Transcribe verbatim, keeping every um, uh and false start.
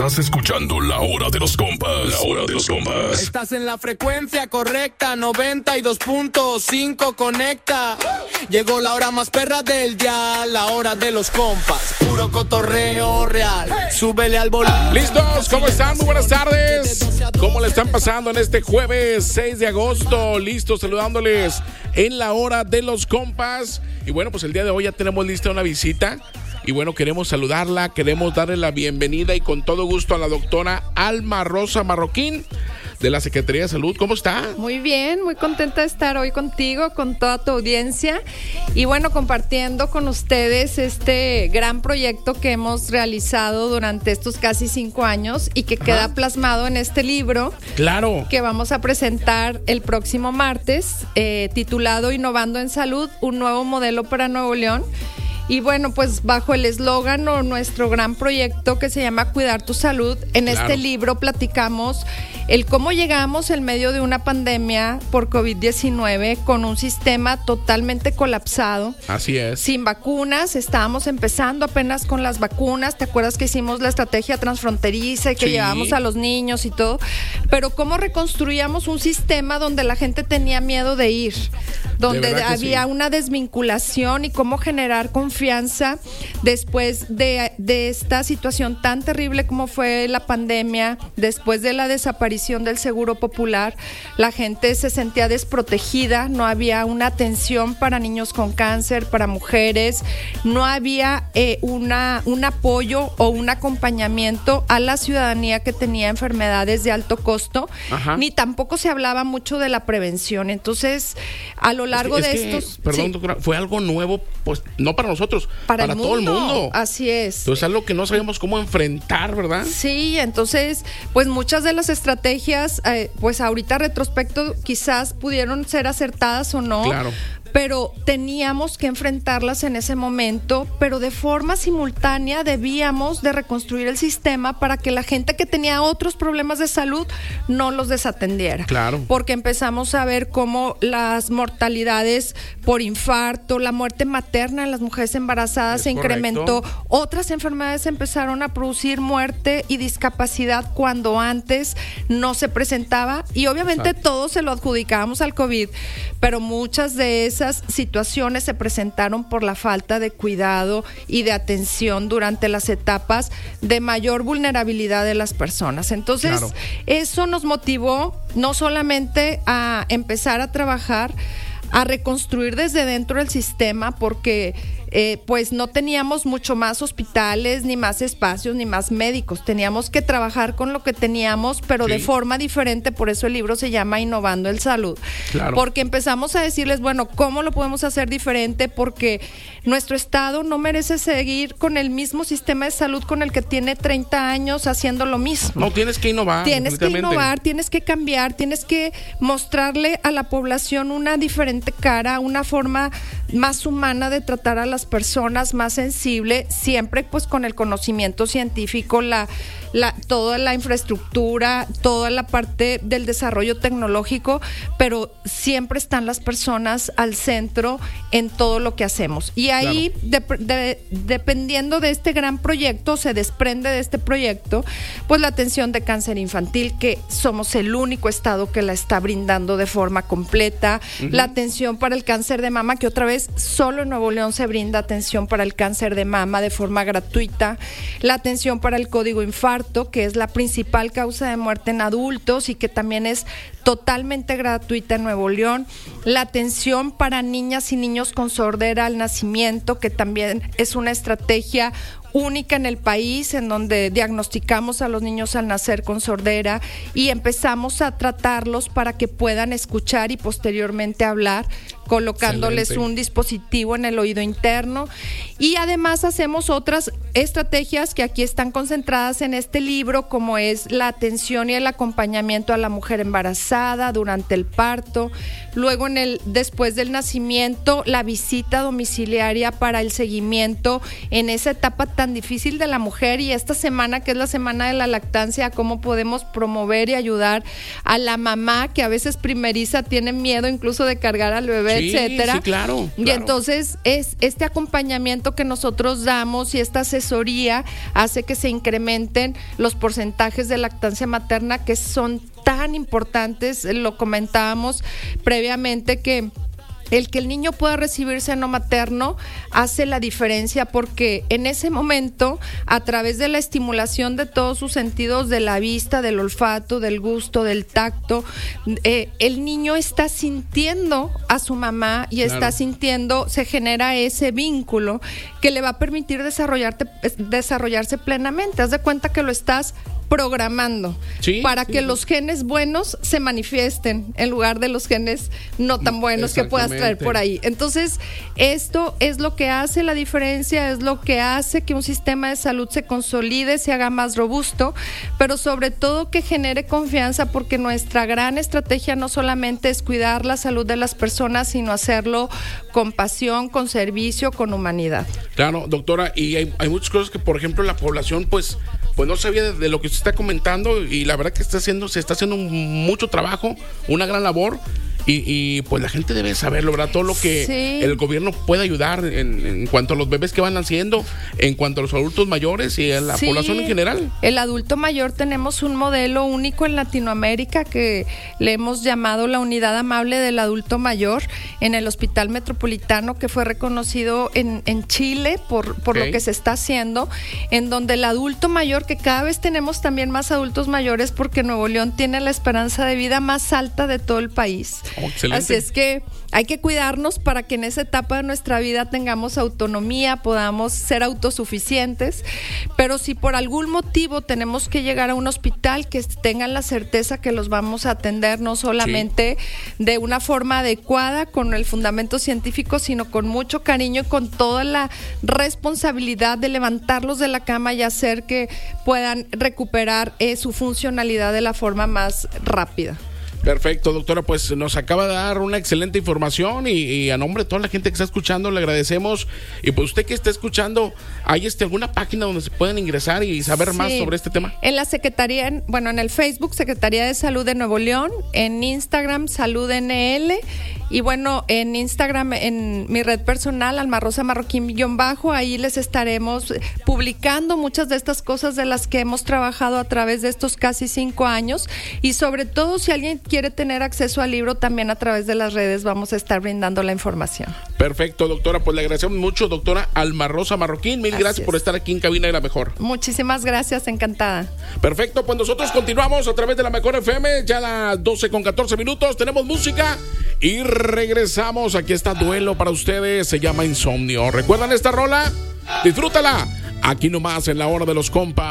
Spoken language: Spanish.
Estás escuchando La Hora de los Compas. La Hora de los Compas. Estás en la frecuencia correcta, noventa y dos punto cinco conecta. Llegó la hora más perra del día, la hora de los compas. Puro cotorreo real. Súbele al volumen. ¿Listos? ¿Cómo están? Muy buenas tardes. ¿Cómo le están pasando en este jueves seis de agosto? Listos, saludándoles en La Hora de los Compas. Y bueno, pues el día de hoy ya tenemos lista una visita. Y bueno, queremos saludarla, queremos darle la bienvenida y con todo gusto a la doctora Alma Rosa Marroquín de la Secretaría de Salud. ¿Cómo está? Muy bien, muy contenta de estar hoy contigo, con toda tu audiencia y bueno, compartiendo con ustedes este gran proyecto que hemos realizado durante estos casi cinco años y que Ajá. queda plasmado en este libro. Claro. Que vamos a presentar el próximo martes, eh, titulado Innovando en Salud, un nuevo modelo para Nuevo León. Y bueno, pues bajo el eslogan o nuestro gran proyecto que se llama Cuidar tu Salud, en claro. este libro platicamos el cómo llegamos en medio de una pandemia por covid diecinueve con un sistema totalmente colapsado. Así es. Sin vacunas, estábamos empezando apenas con las vacunas. ¿Te acuerdas que hicimos la estrategia transfronteriza y que sí. llevábamos a los niños y todo? Pero cómo reconstruíamos un sistema donde la gente tenía miedo de ir, donde había sí. una desvinculación y cómo generar confianza confianza después de, de esta situación tan terrible como fue la pandemia, después de la desaparición del Seguro Popular. La gente se sentía desprotegida, no había una atención para niños con cáncer, para mujeres, no había eh, una, un apoyo o un acompañamiento a la ciudadanía que tenía enfermedades de alto costo, Ajá. ni tampoco se hablaba mucho de la prevención. Entonces, a lo largo es que, de es que, estos... Perdón, sí. doctora, fue algo nuevo, pues no para nosotros, para, para el todo el mundo. Así es. Entonces, algo que no sabíamos cómo enfrentar, ¿verdad? Sí, entonces, pues muchas de las estrategias, eh, pues ahorita retrospecto, quizás pudieron ser acertadas o no. Claro. Pero teníamos que enfrentarlas en ese momento, pero de forma simultánea debíamos de reconstruir el sistema para que la gente que tenía otros problemas de salud no los desatendiera. Claro. Porque empezamos a ver cómo las mortalidades por infarto, la muerte materna en las mujeres embarazadas es se correcto. incrementó. Otras enfermedades empezaron a producir muerte y discapacidad cuando antes no se presentaba. Y obviamente Exacto. todos se lo adjudicábamos al COVID, pero muchas de esas situaciones se presentaron por la falta de cuidado y de atención durante las etapas de mayor vulnerabilidad de las personas. Entonces, claro. eso nos motivó no solamente a empezar a trabajar, a reconstruir desde dentro el sistema, porque eh, pues no teníamos mucho más hospitales, ni más espacios, ni más médicos. Teníamos que trabajar con lo que teníamos, pero sí. de forma diferente. Por eso el libro se llama Innovando en Salud. Claro. Porque empezamos a decirles, bueno, ¿cómo lo podemos hacer diferente? Porque nuestro estado no merece seguir con el mismo sistema de salud con el que tiene treinta años haciendo lo mismo. No, tienes que innovar. Tienes que innovar, tienes que cambiar, tienes que mostrarle a la población una diferente cara, una forma más humana de tratar a las personas, más sensible, siempre pues con el conocimiento científico, la, la, toda la infraestructura, toda la parte del desarrollo tecnológico, pero siempre están las personas al centro en todo lo que hacemos. Y ahí, claro. de, de, dependiendo de este gran proyecto, se desprende de este proyecto, pues la atención de cáncer infantil, que somos el único estado que la está brindando de forma completa, uh-huh. la atención para el cáncer de mama, que otra vez solo en Nuevo León se brinda atención para el cáncer de mama de forma gratuita, la atención para el código infarto, que es la principal causa de muerte en adultos y que también es totalmente gratuita en Nuevo León, la atención para niñas y niños con sordera al nacimiento, que también es una estrategia única en el país, en donde diagnosticamos a los niños al nacer con sordera y empezamos a tratarlos para que puedan escuchar y posteriormente hablar, colocándoles Excelente. un dispositivo en el oído interno. Y además hacemos otras estrategias que aquí están concentradas en este libro, como es la atención y el acompañamiento a la mujer embarazada durante el parto, luego en el después del nacimiento, la visita domiciliaria para el seguimiento en esa etapa tan tan difícil de la mujer, y esta semana que es la semana de la lactancia, cómo podemos promover y ayudar a la mamá que a veces primeriza tiene miedo incluso de cargar al bebé, sí, etcétera. Sí, claro, Y claro. entonces es este acompañamiento que nosotros damos y esta asesoría hace que se incrementen los porcentajes de lactancia materna, que son tan importantes. Lo comentábamos previamente, que el que el niño pueda recibir seno materno hace la diferencia, porque en ese momento, a través de la estimulación de todos sus sentidos, de la vista, del olfato, del gusto, del tacto, eh, el niño está sintiendo a su mamá y Claro. está sintiendo, se genera ese vínculo que le va a permitir desarrollarte, desarrollarse plenamente. Haz de cuenta que lo estás programando Sí, para sí, que sí. los genes buenos se manifiesten en lugar de los genes no tan buenos que puedas traer por ahí. Entonces, esto es lo que hace la diferencia, es lo que hace que un sistema de salud se consolide, se haga más robusto, pero sobre todo que genere confianza, porque nuestra gran estrategia no solamente es cuidar la salud de las personas, sino hacerlo con pasión, con servicio, con humanidad. Claro, doctora, y hay, hay muchas cosas que, por ejemplo, la población pues pues no sabía de, de lo que usted está comentando, y la verdad que está haciendo, se está haciendo un, mucho trabajo, una gran labor, y, y pues la gente debe saberlo, ¿verdad? Todo lo que Sí. el gobierno puede ayudar en, en cuanto a los bebés que van naciendo, en cuanto a los adultos mayores y a la Sí, población en general. El adulto mayor tenemos un modelo único en Latinoamérica que le hemos llamado la unidad amable del adulto mayor en el Hospital Metropolitano, que fue reconocido en, en Chile por, por Ok. lo que se está haciendo, en donde el adulto mayor, que cada vez tenemos también más adultos mayores, porque Nuevo León tiene la esperanza de vida más alta de todo el país. Oh, excelente. Así es que hay que cuidarnos para que en esa etapa de nuestra vida tengamos autonomía, podamos ser autosuficientes, pero si por algún motivo tenemos que llegar a un hospital, que tengan la certeza que los vamos a atender no solamente sí. de una forma adecuada, con el fundamento científico, sino con mucho cariño y con toda la responsabilidad de levantarlos de la cama y hacer que puedan recuperar eh, su funcionalidad de la forma más rápida. Perfecto, doctora, pues nos acaba de dar una excelente información, y, y a nombre de toda la gente que está escuchando le agradecemos. Y pues usted que está escuchando, ¿hay este, alguna página donde se pueden ingresar y saber Sí. más sobre este tema? En la Secretaría, en- bueno, en el Facebook, Secretaría de Salud de Nuevo León, en Instagram, Salud N L, y bueno, en Instagram, en mi red personal, Alma Rosa Marroquín-bajo, ahí les estaremos publicando muchas de estas cosas de las que hemos trabajado a través de estos casi cinco años, y sobre todo si alguien quiere tener acceso al libro, también a través de las redes vamos a estar brindando la información. Perfecto, doctora, pues le agradecemos mucho, doctora Alma Rosa Marroquín. Mil Así gracias es. por estar aquí en Cabina de la Mejor. Muchísimas gracias, encantada. Perfecto, pues nosotros continuamos a través de la Mejor F M, ya a las doce con catorce minutos, tenemos música y regresamos. Aquí está Duelo para ustedes, se llama Insomnio. ¿Recuerdan esta rola? Disfrútala, aquí nomás en la hora de los compas.